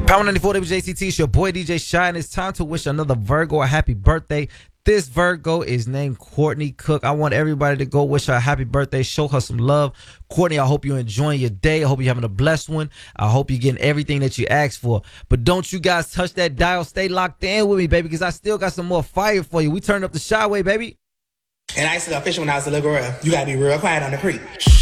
Power 94 WJCT, it's your boy DJ Shine. It's time to wish another Virgo a happy birthday. This Virgo is named Courtney Cook. I want everybody to go wish her a happy birthday. Show her some love. Courtney, I hope you're enjoying your day. I hope you're having a blessed one. I hope you're getting everything that you asked for. But don't you guys touch that dial. Stay locked in with me, baby, because I still got some more fire for you. We turned up the Shyway, baby. And I used to go fishing when I was a little girl. You gotta be real quiet on the creek.